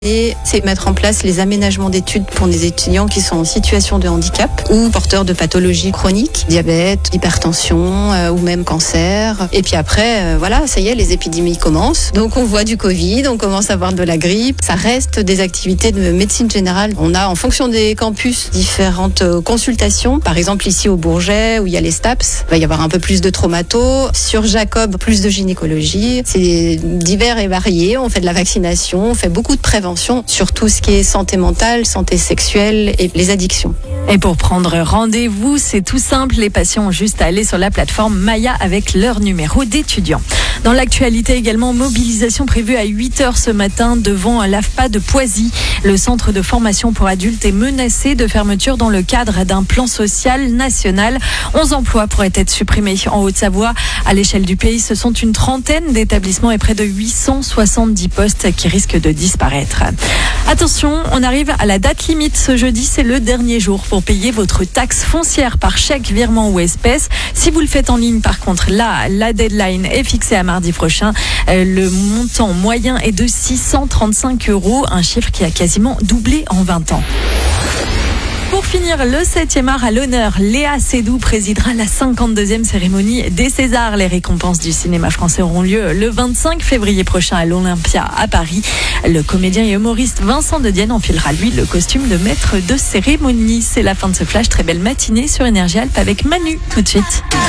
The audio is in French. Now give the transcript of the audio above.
Et c'est mettre en place les aménagements d'études pour des étudiants qui sont en situation de handicap ou porteurs de pathologies chroniques, diabète, hypertension ou même cancer. Et puis après, voilà, ça y est, les épidémies commencent. Donc on voit du Covid, on commence à voir de la grippe. Ça reste des activités de médecine générale. On a en fonction des campus différentes consultations. Par exemple ici au Bourget où il y a les STAPS, il va y avoir un peu plus de traumato. Sur Jacob, plus de gynécologie. C'est divers et varié. On fait de la vaccination, on fait beaucoup de prévention sur tout ce qui est santé mentale, santé sexuelle et les addictions. Et pour prendre rendez-vous, c'est tout simple. Les patients ont juste à aller sur la plateforme Maya avec leur numéro d'étudiant. Dans l'actualité également, mobilisation prévue à 8h ce matin devant l'AFPA de Poisy. Le centre de formation pour adultes est menacé de fermeture dans le cadre d'un plan social national. 11 emplois pourraient être supprimés en Haute-Savoie. À l'échelle du pays, ce sont une trentaine d'établissements et près de 870 postes qui risquent de disparaître. Attention, on arrive à la date limite. Ce jeudi, c'est le dernier jour pour payer votre taxe foncière par chèque, virement ou espèce. Si vous le faites en ligne, par contre, là, la deadline est fixée à mardi prochain. Le montant moyen est de 635 €, un chiffre qui a quasiment doublé en 20 ans. Pour finir, le 7e art à l'honneur, Léa Seydoux présidera la 52e cérémonie des Césars. Les récompenses du cinéma français auront lieu le 25 février prochain à l'Olympia à Paris. Le comédien et humoriste Vincent De Dienne enfilera lui le costume de maître de cérémonie. C'est la fin de ce flash. Très belle matinée sur Énergie Alpes avec Manu tout de suite.